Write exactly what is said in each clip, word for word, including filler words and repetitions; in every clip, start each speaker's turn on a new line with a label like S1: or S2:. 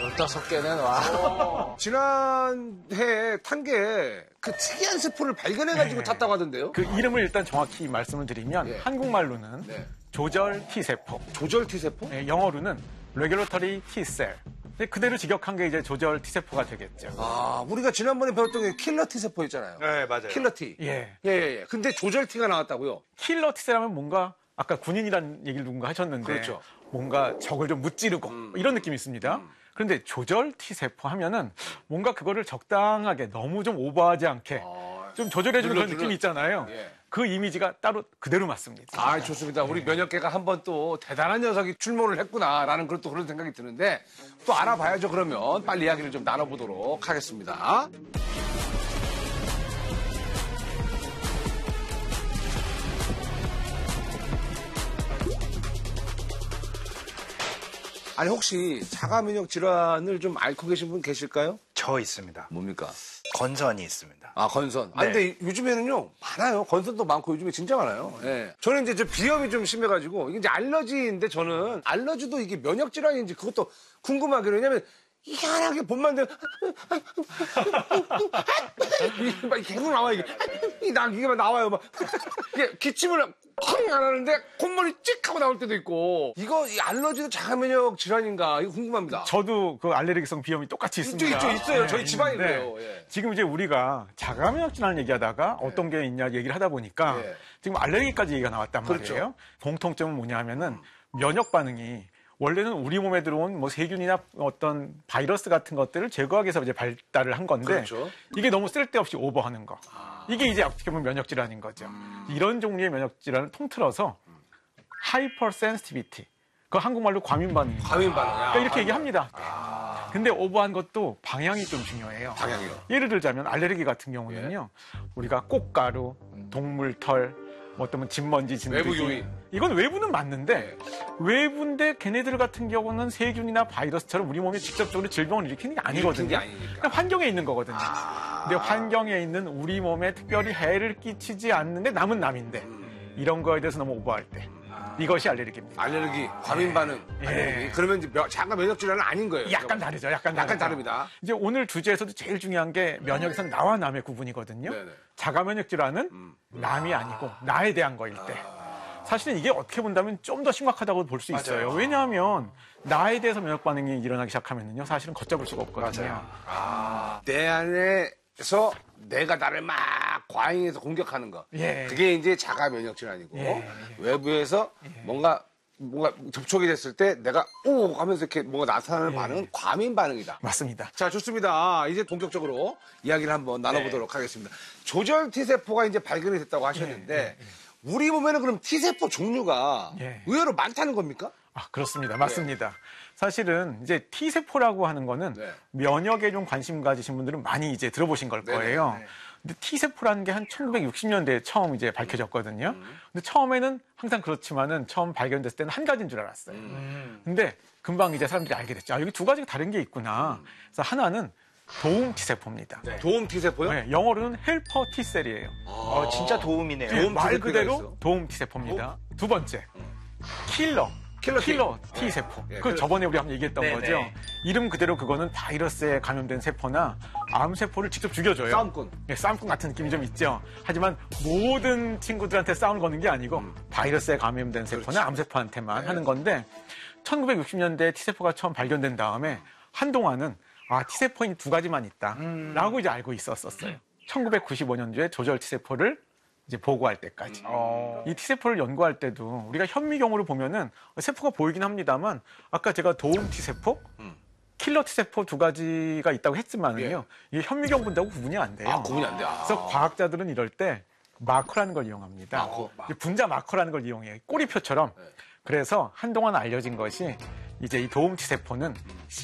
S1: 열다섯 개는 와.
S2: 지난 해에 탄 게 그 특이한 세포를 발견해가지고
S3: 네.
S2: 탔다고 하던데요?
S3: 그 이름을 일단 정확히 말씀을 드리면
S2: 네.
S3: 한국말로는
S2: 네.
S3: 조절 T세포,
S2: 조절 T세포?
S3: 네, 영어로는 Regulatory T-cell. 그대로 직역한 게 이제 조절 T세포가 되겠죠.
S2: 아, 우리가 지난번에 배웠던 게 킬러 T세포 있잖아요.
S4: 네, 맞아요.
S2: 킬러 T.
S3: 예.
S2: 예, 예, 예. 근데 조절 T가 나왔다고요?
S3: 킬러 T셀 하면 뭔가 아까 군인이라는 얘기를 누군가 하셨는데
S2: 그렇죠.
S3: 뭔가 적을 좀 무찌르고
S2: 음.
S3: 이런 느낌이 있습니다.
S2: 음.
S3: 그런데 조절 T세포 하면은 뭔가 그거를 적당하게 너무 좀 오버하지 않게
S2: 아,
S3: 좀 조절해주는 그런
S2: 눌러주는-
S3: 느낌이 있잖아요.
S2: 예.
S3: 그 이미지가 따로 그대로 맞습니다.
S2: 아, 좋습니다. 우리 면역계가 한번 또 대단한 녀석이 출몰을 했구나라는 그런 또 그런 생각이 드는데 또 알아봐야죠. 그러면 빨리 이야기를 좀 나눠보도록 하겠습니다. 아니 혹시 자가면역 질환을 좀 앓고 계신 분 계실까요?
S4: 저 있습니다.
S2: 뭡니까?
S4: 건선이 있습니다.
S2: 아, 건선. 아,
S4: 네.
S2: 근데 요즘에는요, 많아요. 건선도 많고 요즘에 진짜 많아요. 예. 저는 이제 저 비염이 좀 심해가지고, 이게 이제 알러지인데 저는 알러지도 이게 면역질환인지 그것도 궁금하긴 해요. 왜냐면, 희한하게 봄만 되면, 이게 막 계속 나와, 이게. 이 나, 이게 막 나와요. 막. 이게 기침을 쾅 안 하는데 콧물이 찍 하고 나올 때도 있고. 이거, 이 알러지도 자가면역 질환인가? 이거 궁금합니다.
S3: 저도 그 알레르기성 비염이 똑같이
S2: 있죠,
S3: 있습니다.
S2: 있죠, 있어요. 저희
S3: 네,
S2: 집안이
S3: 있는데
S2: 그래요. 예.
S3: 지금 이제 우리가 자가면역 질환 얘기하다가 어떤 게 있냐 얘기를 하다 보니까
S2: 예.
S3: 지금 알레르기까지 얘기가 나왔단
S2: 그렇죠.
S3: 말이에요. 공통점은 뭐냐 하면은 면역 반응이 원래는 우리 몸에 들어온 뭐 세균이나 어떤 바이러스 같은 것들을 제거하기 위해서 이제 발달을 한 건데
S2: 그렇죠.
S3: 이게 너무 쓸데없이 오버하는 거. 이게 이제 어떻게 보면 면역 질환인 거죠. 이런 종류의 면역 질환을 통틀어서 하이퍼 센시티비티. 그 한국말로 과민 반응.
S2: 과민 반응.
S3: 그러니까 이렇게 얘기합니다. 근데 오버한 것도 방향이 좀 중요해요.
S2: 방향이요.
S3: 예를 들자면 알레르기 같은 경우는요. 우리가 꽃가루, 동물털, 뭐 어떤 진먼지, 진드기.
S2: 외부 요인.
S3: 이건 외부는 맞는데 외부인데 걔네들 같은 경우는 세균이나 바이러스처럼 우리 몸에 직접적으로 질병을 일으키는 게 아니거든요.
S2: 일으키는 게 아니니까.
S3: 그냥 환경에 있는 거거든요.
S2: 아.
S3: 근데 환경에 있는 우리 몸에 특별히 해를 끼치지 않는데 남은 남인데 이런 거에 대해서 너무 오버할 때 이것이 알레르기입니다.
S2: 알레르기, 과민 반응.
S3: 예.
S2: 알레르기. 그러면 이제 면- 자가 면역 질환은 아닌 거예요.
S3: 약간 다르죠. 약간,
S2: 약간
S3: 다르죠.
S2: 다릅니다.
S3: 이제 오늘 주제에서도 제일 중요한 게 면역에서는 나와 남의 구분이거든요.
S2: 네네.
S3: 자가 면역 질환은 남이 아니고 나에 대한 거일 때. 사실은 이게 어떻게 본다면 좀 더 심각하다고 볼 수 있어요. 왜냐하면 나에 대해서 면역 반응이 일어나기 시작하면요, 사실은 걷잡을 수가 없거든요.
S2: 내 안에서 내가 나를 막 과잉해서 공격하는 거.
S3: 예.
S2: 그게 이제 자가 면역 질환이고
S3: 예, 예.
S2: 외부에서 뭔가 뭔가 접촉이 됐을 때 내가 오 하면서 이렇게 뭔가 나타나는
S3: 예.
S2: 반응은 과민 반응이다.
S3: 맞습니다.
S2: 자, 좋습니다. 이제 본격적으로 이야기를 한번 나눠보도록 하겠습니다. 조절 T세포가 이제 발견이 됐다고 하셨는데, 우리 몸에는 그럼 T세포 종류가
S3: 예.
S2: 의외로 많다는 겁니까?
S3: 아, 그렇습니다. 맞습니다. 사실은 이제 T세포라고 하는 거는
S2: 네.
S3: 면역에 좀 관심 가지신 분들은 많이 이제 들어보신 걸
S2: 네네.
S3: 거예요.
S2: 네.
S3: 근데 T세포라는 게 한 천구백육십 년대에 처음 이제 밝혀졌거든요. 근데 처음에는 항상 그렇지만은 처음 발견됐을 때는 한 가지인 줄 알았어요. 근데 금방 이제 사람들이 알게 됐죠. 아, 여기 두 가지가 다른 게 있구나. 그래서 하나는 도움 T세포입니다.
S2: 도움 T세포요?
S3: 네, 영어로는 헬퍼 T셀이에요.
S4: 어, 진짜 도움이네요.
S3: 네,
S2: 도움
S3: 말
S2: T세포가
S3: 그대로
S2: 있어.
S3: 도움 T세포입니다. 두 번째, 킬러.
S2: 킬러 T.
S3: T세포.
S2: 예,
S3: 그
S2: 킬러
S3: 저번에 우리 한번 얘기했던
S4: 네네.
S3: 거죠. 이름 그대로 그거는 바이러스에 감염된 세포나 암세포를 직접 죽여줘요.
S2: 싸움꾼.
S3: 네, 싸움꾼 같은 느낌이 좀 있죠. 하지만 모든 친구들한테 싸움을 거는 게 아니고 바이러스에 감염된 세포나
S2: 그렇지.
S3: 암세포한테만
S2: 네.
S3: 하는 건데 천구백육십 년대에 T세포가 처음 발견된 다음에 한동안은 아, T세포인 두 가지만 있다라고 이제 알고 있었었어요. 천구백구십오 년도에 조절 T세포를 이제 보고할 때까지.
S4: 어.
S3: 이 T세포를 연구할 때도 우리가 현미경으로 보면은 세포가 보이긴 합니다만 아까 제가 도움 T세포, 킬러 T세포 두 가지가 있다고 했지만은요. 이게 현미경 본다고 구분이 안 돼요.
S2: 아, 구분이 안 돼. 아.
S3: 그래서 과학자들은 이럴 때 마커라는 걸 이용합니다.
S2: 마커.
S3: 이제 분자 마커라는 걸 이용해요. 꼬리표처럼. 그래서 한동안 알려진 것이 이제 이 도움 T세포는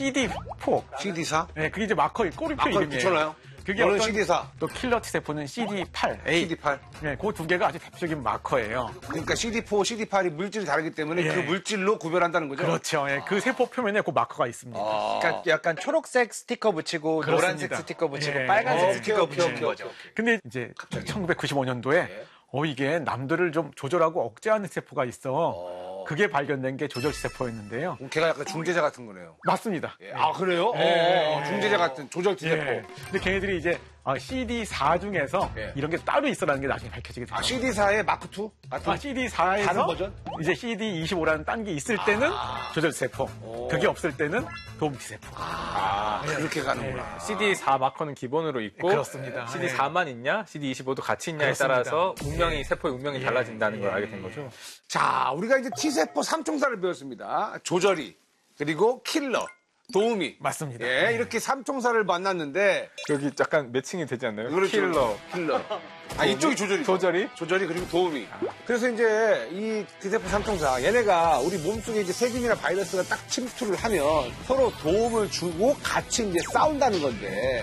S3: 씨디포.
S2: 씨디사?
S3: 네, 그게 이제 마커, 꼬리표
S2: 마커
S3: 이름이에요.
S2: 붙여놔요?
S3: 그게
S2: 너는
S3: 어떤
S2: 씨디사.
S3: 또 킬러 T세포는 씨디팔, A.
S2: 씨디팔.
S3: 네, 그 두 개가 아주 대표적인 마커예요.
S2: 그러니까 씨디포, 씨디팔이 물질이 다르기 때문에
S3: 예.
S2: 그 물질로 구별한다는 거죠?
S3: 그렇죠. 예, 그 세포 표면에 그 마커가 있습니다.
S2: 아.
S4: 그러니까 약간 초록색 스티커 붙이고
S3: 그렇습니다.
S4: 노란색 스티커 붙이고
S3: 예.
S4: 빨간색
S2: 어,
S4: 스티커
S2: 오케이,
S4: 붙이는
S2: 오케이,
S4: 거죠.
S2: 오케이.
S3: 근데 이제 천구백구십오 년도에
S2: 예.
S3: 어 이게 남들을 좀 조절하고 억제하는 세포가 있어. 그게 발견된 게 조절세포였는데요.
S2: 그럼 걔가 약간 중재자 같은 거네요.
S3: 맞습니다.
S2: 예. 아, 그래요?
S3: 예.
S2: 어, 중재자 같은 조절
S3: 예.
S2: T세포.
S3: 근데 걔네들이 이제 씨디 사 중에서
S2: 예.
S3: 이런 게 따로 있어라는 게 나중에 밝혀지게 됩니다.
S2: 아, 씨디사의 마크투? 같은?
S3: 아, 씨디 사에서
S2: 다른 버전?
S3: 이제 씨디 이십오라는 딴 게 있을 때는 조절세포, 그게 없을 때는 도움티세포.
S2: 아, 그렇게 가는구나.
S1: 씨디 사 마커는 기본으로 있고
S3: 그렇습니다.
S1: 씨디 사만 있냐, 씨디 이십오도 같이 있냐에
S3: 그렇습니다.
S1: 따라서 운명이 세포의 운명이
S3: 예.
S1: 달라진다는 걸
S3: 예.
S1: 알게 된 거죠.
S2: 자, 우리가 이제 T세포 삼총사를 배웠습니다. 조절이, 그리고 킬러, 도우미.
S3: 맞습니다.
S2: 예, 이렇게 삼총사를 만났는데,
S1: 여기 약간 매칭이 되지 않나요?
S2: 그렇죠.
S1: 킬러,
S2: 킬러. 아, 이쪽이 조절이.
S1: 조절이?
S2: 조절이 그리고 도우미. 그래서 이제 이 T세포 삼총사, 얘네가 우리 몸속에 이제 세균이나 바이러스가 딱 침투를 하면 서로 도움을 주고 같이 이제 싸운다는 건데.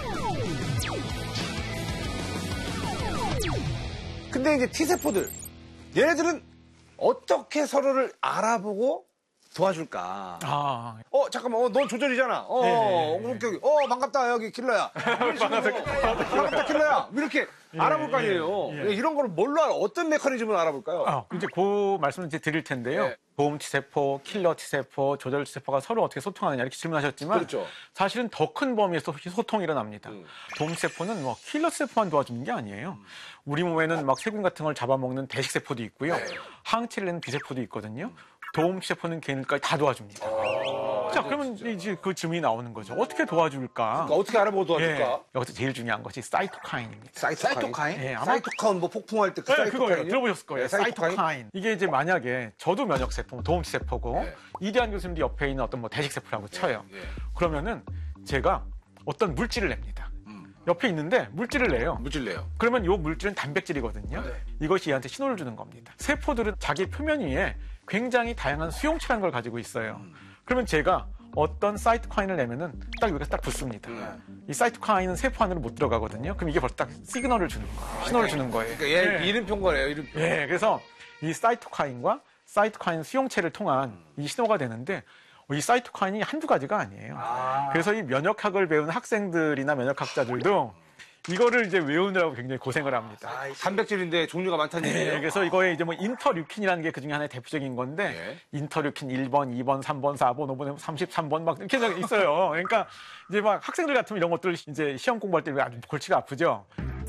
S2: 근데 이제 T세포들, 얘네들은 어떻게 서로를 알아보고 도와줄까?
S3: 아,
S2: 어, 잠깐만, 어, 넌 조절이잖아. 어,
S3: 네.
S2: 어, 여기, 어, 반갑다, 여기 킬러야. 이런 식으로, 반갑다, 킬러야. 이렇게 알아볼 거 아니에요.
S3: 예, 예.
S2: 이런 거를 뭘로 알아? 어떤 메커니즘을 알아볼까요?
S3: 아, 이제 그 말씀을 이제 드릴 텐데요.
S2: 네.
S3: 도움 T세포, 킬러 T세포, 조절 T세포가 서로 어떻게 소통하느냐 이렇게 질문하셨지만
S2: 그렇죠.
S3: 사실은 더 큰 범위에서 소통이 일어납니다.
S2: 음.
S3: 도움 T세포는 뭐 킬러 T세포만 도와주는 게 아니에요. 우리 몸에는 막 세균 같은 걸 잡아먹는 배식세포도 있고요.
S2: 네.
S3: 항체를 내는 B세포도 있거든요. 도움 T세포는 걔네까지 다 도와줍니다. 자, 그러면 이제 그 질문이 나오는 거죠. 어떻게 도와줄까?
S2: 그러니까 어떻게 알아보고 도와줄까?
S3: 예, 여기서 제일 중요한 것이 사이토카인입니다.
S2: 사이토카인?
S3: 예, 아마-
S2: 사이토카인 뭐 폭풍할 때 그
S3: 네,
S2: 사이토카인.
S3: 그거예요. 들어보셨을 거예요.
S2: 네, 사이토카인.
S3: 사이토카인. 이게 이제 만약에 저도 면역세포, 도움세포고
S2: 네.
S3: 이대한 교수님도 옆에 있는 어떤 뭐 대식세포라고 쳐요.
S2: 예.
S3: 그러면은 제가 어떤 물질을 냅니다.
S2: 음.
S3: 옆에 있는데 물질을 내요.
S2: 물질 내요.
S3: 그러면 이 물질은 단백질이거든요.
S2: 네.
S3: 이것이 얘한테 신호를 주는 겁니다. 세포들은 자기 표면 위에 굉장히 다양한 수용체라는 걸 가지고 있어요.
S2: 음.
S3: 그러면 제가 어떤 사이토카인을 내면은 딱 여기서 딱 붙습니다.
S2: 음.
S3: 이 사이토카인은 세포 안으로 못 들어가거든요. 그럼 이게 벌써 딱 시그널을 주는 거예요. 신호를 주는 거예요.
S2: 그러니까 얘
S3: 네.
S2: 이름표인 거네요, 이름표.
S3: 예, 그래서 이 사이토카인과 사이토카인 수용체를 통한 이 신호가 되는데 이 사이토카인이 한두 가지가 아니에요. 그래서 이 면역학을 배우는 학생들이나 면역학자들도 이거를 이제 외우느라고 굉장히 고생을 합니다.
S2: 단백질인데 종류가 많다는
S3: 예,
S2: 얘기예요.
S3: 그래서 이거에 이제 뭐 인터류킨이라는 게 그 중에 하나의 대표적인 건데
S2: 예.
S3: 인터류킨 일 번, 이 번, 삼 번, 사 번, 오 번, 삼십삼 번 막 이렇게 있어요. 그러니까 이제 막 학생들 같으면 이런 것들 이제 시험 공부할 때 아주 골치가 아프죠.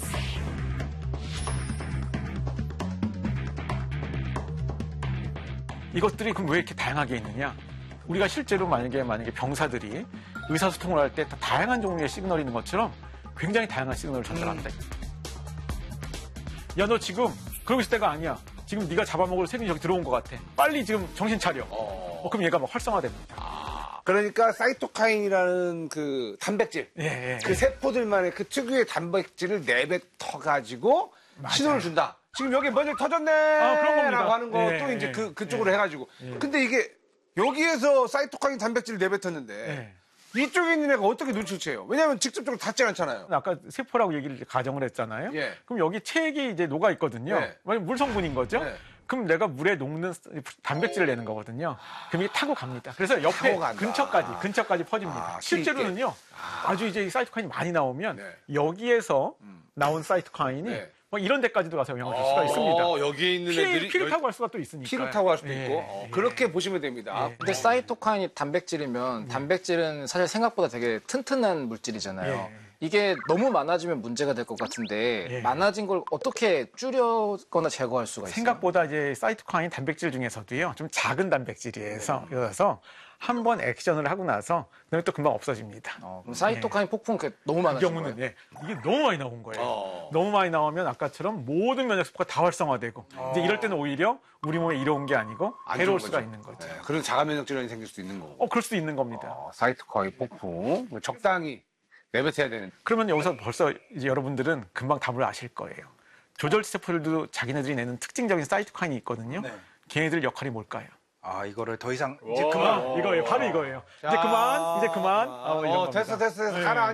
S3: 이것들이 그럼 왜 이렇게 다양하게 있느냐? 우리가 실제로 만약에 만약에 병사들이 의사소통을 할 때 다양한 종류의 시그널이 있는 것처럼 굉장히 다양한 시그널을 전달합니다. 야, 너 지금 그러고 있을 때가 아니야. 지금 네가 잡아먹을 세균이 저기 들어온 것 같아. 빨리 지금 정신 차려. 어, 그럼 얘가 막 활성화됩니다.
S2: 그러니까 사이토카인이라는 그 단백질.
S3: 예, 예,
S2: 그
S3: 예.
S2: 세포들만의 그 특유의 단백질을 내뱉어가지고 신호를 준다. 지금 여기 먼저 터졌네!
S3: 그런 겁니다.
S2: 라고 하는 것도
S3: 예,
S2: 이제
S3: 예,
S2: 그, 그쪽으로
S3: 예.
S2: 해가지고. 근데 이게 여기에서 사이토카인 단백질을 내뱉었는데
S3: 예.
S2: 이쪽에 있는 애가 어떻게 눈치채요? 왜냐하면 직접적으로 닿지 않잖아요.
S3: 아까 세포라고 얘기를 가정을 했잖아요.
S2: 예.
S3: 그럼 여기 체액이 이제 녹아 있거든요.
S2: 네.
S3: 만약 물 성분인 거죠.
S2: 네.
S3: 그럼 내가 물에 녹는 단백질을 내는 거거든요. 그럼 이게 타고 갑니다. 그래서 옆에
S2: 타고 간다.
S3: 근처까지 근처까지 퍼집니다.
S2: 아,
S3: 실제로는요. 아주 이제 이 사이토카인이 많이 나오면
S2: 네.
S3: 여기에서 나온 사이토카인이
S2: 네.
S3: 뭐 이런 데까지도 가서 영향을 줄 수가 있습니다.
S2: 어, 여기에 있는
S3: 피,
S2: 애들이
S3: 피를
S2: 열-
S3: 타고 갈 수가 또 있으니까.
S2: 피를 타고 갈 수도
S3: 예,
S2: 있고 어,
S3: 예.
S2: 그렇게 보시면 됩니다.
S3: 예.
S5: 근데 사이토카인이 단백질이면 단백질은 사실 생각보다 되게 튼튼한 물질이잖아요.
S3: 예.
S5: 이게 너무 많아지면 문제가 될 것 같은데
S3: 예.
S5: 많아진 걸 어떻게 줄여거나 제거할 수가 있어요?
S3: 생각보다 이제 사이토카인 단백질 중에서도요 좀 작은 단백질이어서 그래서 한 번 액션을 하고 나서 그다음에 또 금방 없어집니다.
S5: 어, 그럼 사이토카인 폭풍 그 너무
S3: 그
S5: 많아진
S3: 경우는
S5: 거예요?
S3: 예, 이게 너무 많이 나온 거예요.
S2: 어.
S3: 너무 많이 나오면 아까처럼 모든 면역세포가 다 활성화되고 이제 이럴 때는 오히려 우리 몸에 이로운 게 아니고
S2: 안
S3: 해로울
S2: 좋은
S3: 수가
S2: 거죠.
S3: 있는 거죠.
S2: 네, 그런 자가면역 질환이 생길 수도 있는 거고.
S3: 어, 그럴 수도 있는 겁니다.
S2: 어, 사이토카인 폭풍 적당히 내뱉어야 되는.
S3: 그러면 여기서 벌써 이제 여러분들은 금방 답을 아실 거예요. 조절세포들도 자기네들이 내는 특징적인 사이토카인이 있거든요. 걔네들 역할이 뭘까요?
S4: 아, 이거를 더 이상
S3: 이제 그만 이거예요. 바로 이거예요. 이제 그만, 이제 그만. 어, 이런
S2: 어,
S3: 겁니다.
S2: 됐어, 됐어, 됐어. 가라.